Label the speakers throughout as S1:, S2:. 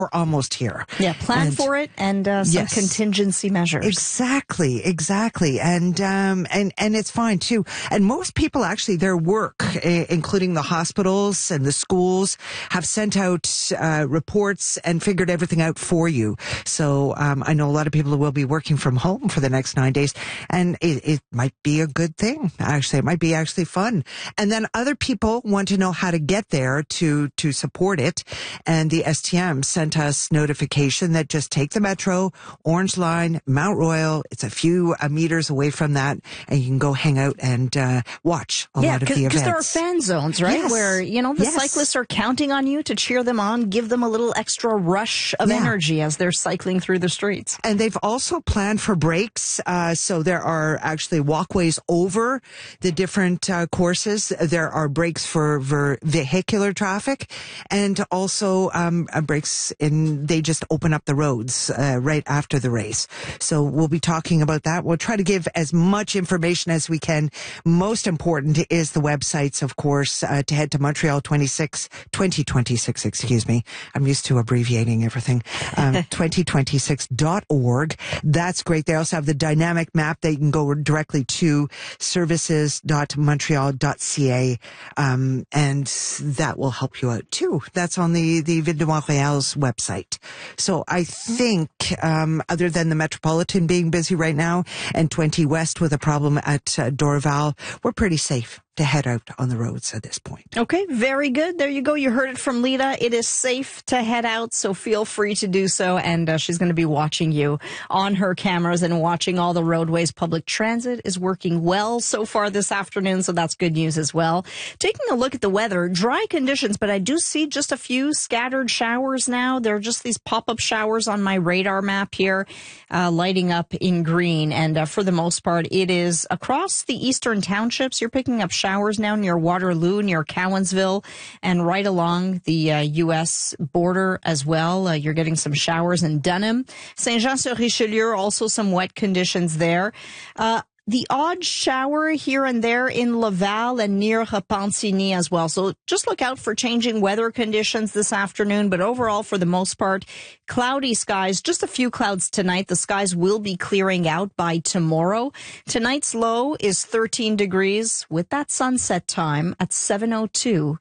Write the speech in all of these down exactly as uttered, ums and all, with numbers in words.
S1: we're almost here.
S2: Yeah, plan
S1: and,
S2: for it and uh, some
S1: yes,
S2: contingency measures.
S1: Exactly, exactly. And, um, and, and it's fine too. And most people actually, their work, uh, including the hospitals and the schools, have sent out uh, reports and figured everything out for you. So um, I know a lot of people will be working from home for the next nine days, and it, it might be a good thing. Actually, it might be actually fun. And then other people want to know how to get there to to support it. And the S T M sent us notification that just take the Metro, Orange Line, Mount Royal. It's a few uh, meters away from that, and you can go hang out and uh, watch a
S2: yeah,
S1: lot of the events.
S2: Because there are fan zones, right?
S1: Yes.
S2: Where, you know, the
S1: yes.
S2: cyclists are counting on you to cheer them on, give them a little extra rush of
S1: yeah.
S2: energy as they're cycling through the streets.
S1: And they've also planned for breaks. Uh, so there are actually walkways over the different uh, courses. There are breaks for, for vehicular traffic, and also um, uh, breaks in, they just open up the roads uh, right after the race. So we'll be talking about that. We'll try to give as much information as we can. Most important is the websites, of course, uh, to head to Montreal twenty-six, twenty twenty-six, excuse me. I'm used to abbreviating everything. Um, twenty twenty-six dot org. That's great. They also have the dynamic map that you can go directly to services dot montreal dot c a. Um, and that will help you out too. That's on the, the Ville de Montréal's website. So I think, um, other than the Metropolitan being busy right now and twenty West with a problem at uh, Dorval, we're pretty safe to head out on the roads at this point.
S2: Okay, very good. There you go. You heard it from Lita. It is safe to head out, so feel free to do so. And uh, she's going to be watching you on her cameras and watching all the roadways. Public transit is working well so far this afternoon, so that's good news as well. Taking a look at the weather, dry conditions, but I do see just a few scattered showers now. There are just these pop-up showers on my radar map here, uh, lighting up in green. And uh, for the most part, it is across the eastern townships. You're picking up showers now near Waterloo, near Cowansville, and right along the uh, U S border as well. Uh, you're getting some showers in Dunham. Saint-Jean-sur-Richelieu, also some wet conditions there. Uh, The odd shower here and there in Laval and near Repentigny as well. So just look out for changing weather conditions this afternoon. But overall, for the most part, cloudy skies, just a few clouds tonight. The skies will be clearing out by tomorrow. Tonight's low is thirteen degrees with that sunset time at seven oh two.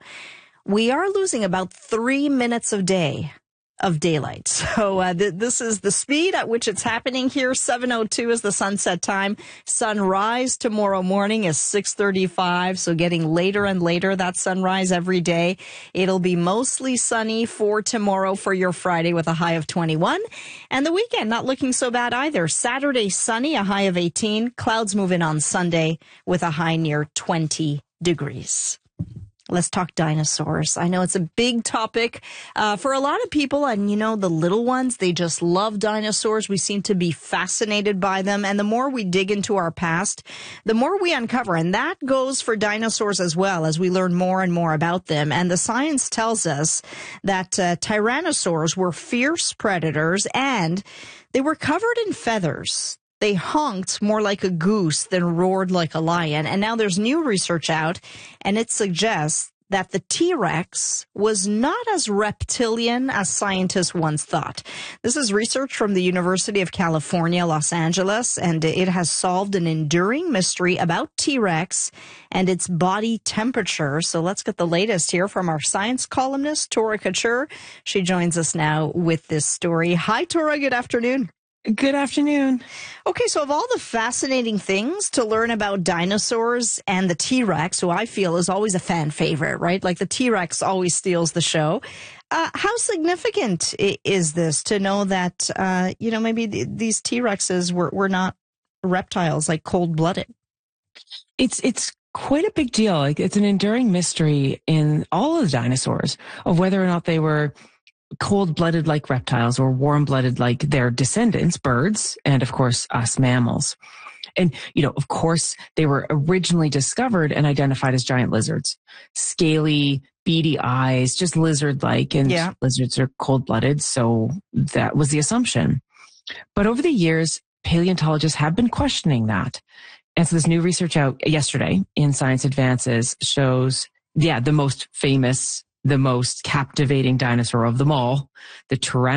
S2: We are losing about three minutes of day. of daylight. So uh, th- this is the speed at which it's happening here. seven oh two is the sunset time. Sunrise tomorrow morning is six thirty-five. So getting later and later, that sunrise every day. It'll be mostly sunny for tomorrow for your Friday with a high of twenty-one. And the weekend not looking so bad either. Saturday sunny, a high of eighteen. Clouds move in on Sunday with a high near twenty degrees. Let's talk dinosaurs. I know it's a big topic uh, for a lot of people. And, you know, the little ones, they just love dinosaurs. We seem to be fascinated by them. And the more we dig into our past, the more we uncover. And that goes for dinosaurs as well as we learn more and more about them. And the science tells us that uh, tyrannosaurs were fierce predators and they were covered in feathers. They honked more like a goose than roared like a lion. And now there's new research out, and it suggests that the T-Rex was not as reptilian as scientists once thought. This is research from the University of California, Los Angeles, and it has solved an enduring mystery about T-Rex and its body temperature. So let's get the latest here from our science columnist, Tora Couture. She joins us now with this story. Hi, Tora. Good afternoon.
S3: Good afternoon.
S2: Okay, so of all the fascinating things to learn about dinosaurs and the T-Rex, who I feel is always a fan favorite, right? Like the T-Rex always steals the show. Uh, how significant is this to know that, uh, you know, maybe th- these T-Rexes were, were not reptiles, like cold-blooded?
S3: It's, it's quite a big deal. Like, it's an enduring mystery in all of the dinosaurs of whether or not they were cold-blooded like reptiles or warm-blooded like their descendants, birds, and of course us mammals. And, you know, of course, they were originally discovered and identified as giant lizards. Scaly, beady eyes, just lizard-like, and yeah. Lizards are cold-blooded, so that was the assumption. But over the years, paleontologists have been questioning that. And so this new research out yesterday in Science Advances shows, yeah, the most famous the most captivating dinosaur of them all, the Tyrannosaurus